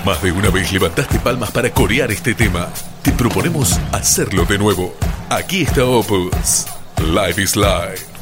Más de una vez levantaste palmas para corear este tema. Te proponemos hacerlo de nuevo. Aquí está Opus. Life is Life.